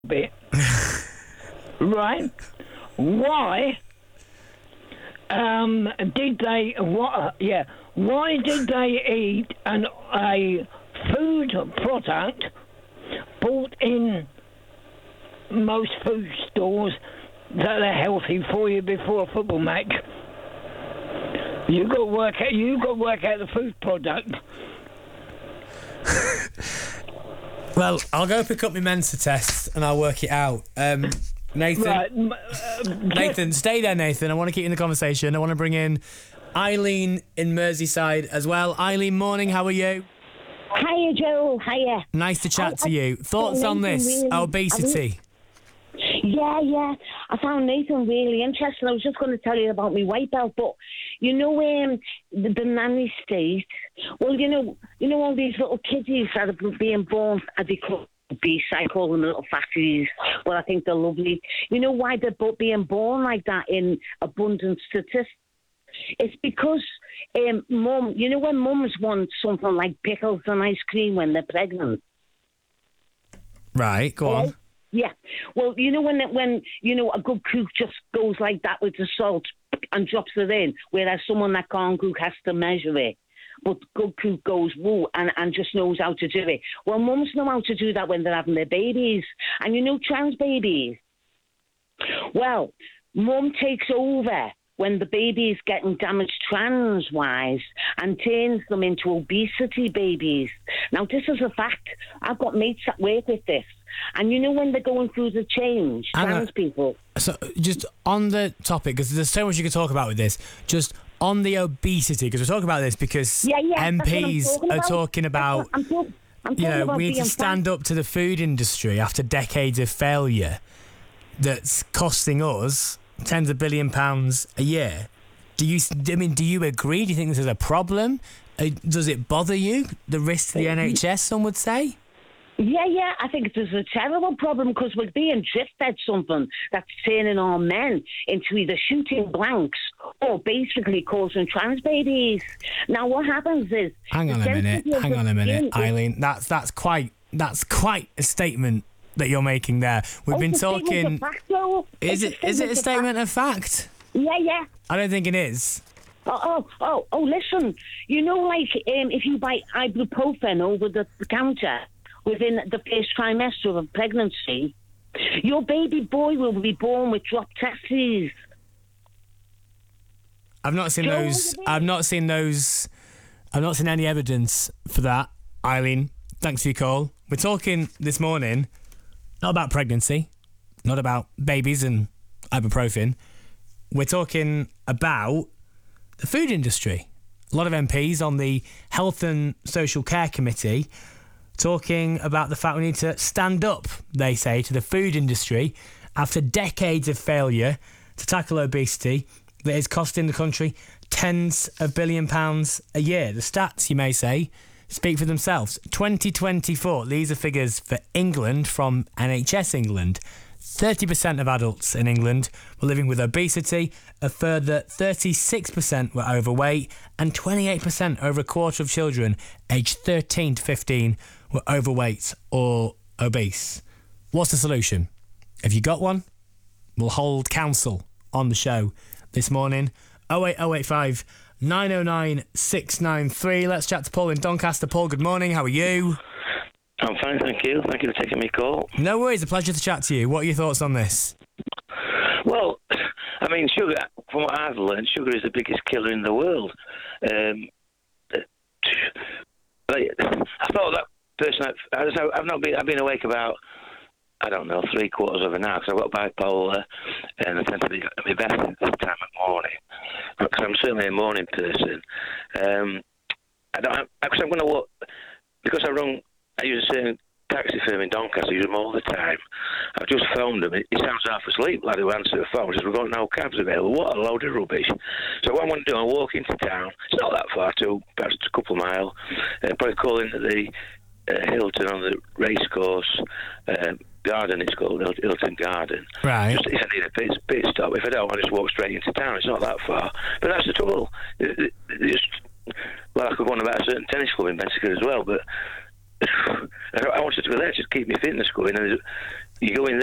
bit. Right? Why did they? Why did they eat a food product bought in most food stores that are healthy for you before a football match? You got to work out the food product. Well, I'll go pick up my Mensa test and I'll work it out. Nathan, Right, Nathan, stay there, Nathan. I want to keep you in the conversation. I want to bring in Eileen in Merseyside as well. Eileen, morning. How are you? Hiya, Joe. Hiya. Nice to chat to you. Thoughts on this? Really, Obesity. Yeah. I found Nathan really interesting. I was just going to tell you about my white belt, but you know, the nanny state. Well, you know all these little kiddies that are being born at the obese. I call them little fatties. Well, I think they're lovely. You know why they're being born like that in abundant statistics? It's because mum. You know when mums want something like pickles and ice cream when they're pregnant. Right, go on. Yeah. Well, you know when a good cook just goes like that with the salt and drops it in, whereas someone that can't cook has to measure it. But good cook goes woo and just knows how to do it. Well, mums know how to do that when they're having their babies. And you know trans babies? Well, mum takes over when the baby is getting damaged trans-wise and turns them into obesity babies. Now, this is a fact. I've got mates that work with this. And you know when they're going through the change, trans people... So, just on the topic, because there's so much you could talk about with this, just on the obesity, because we're talking about this because MPs are talking about... we need to stand up to the food industry after decades of failure that's costing us tens of £1 billion a year. Do you agree? Do you think this is a problem? Does it bother you? The risk to the NHS, some would say? Yeah, I think there's a terrible problem because we're being drifted something that's turning our men into either shooting blanks or basically causing trans babies. Now, what happens is... Hang on a minute, Eileen. That's quite a statement that you're making there. We've been talking... Is it a statement of fact? Yeah. I don't think it is. Oh, listen. You know, like, if you buy ibuprofen over the counter within the first trimester of pregnancy, your baby boy will be born with dropped testes. I've not seen those. I've not seen any evidence for that, Eileen. Thanks for your call. We're talking this morning not about pregnancy, not about babies and ibuprofen. We're talking about the food industry. A lot of MPs on the Health and Social Care Committee talking about the fact we need to stand up, they say, to the food industry after decades of failure to tackle obesity that is costing the country tens of £1 billion a year. The stats, you may say, speak for themselves. 2024, these are figures for England from NHS England. 30% of adults in England were living with obesity, a further 36% were overweight, and 28%, over a quarter of children aged 13 to 15, were overweight or obese. What's the solution? Have you got one? We'll hold counsel on the show this morning. 08085 909 693. Let's chat to Paul in Doncaster. Paul, good morning. How are you? I'm fine, thank you. Thank you for taking my call. No worries. A pleasure to chat to you. What are your thoughts on this? Well, I mean, sugar, from what I've learned, sugar is the biggest killer in the world. I thought that person, I've been awake about, I don't know, 3/4 of an hour because I've got bipolar and I tend to be at my best at the time of morning. Because I'm certainly a morning person. I use a certain taxi firm in Doncaster, I use them all the time. I've just phoned them. He sounds half asleep, lad who answered the phone. Says, we've got no cabs available. What a load of rubbish. So what I want to do, I walk into town. It's not that far, perhaps a couple of miles. Probably call into the Hilton on the racecourse garden, it's called Hilton Garden. Right. Just if I need a pit stop. If I don't, I just walk straight into town. It's not that far. But that's the trouble. I could go on about a certain tennis club in Bensica as well, but I wanted to go there to keep my fitness going. And You go in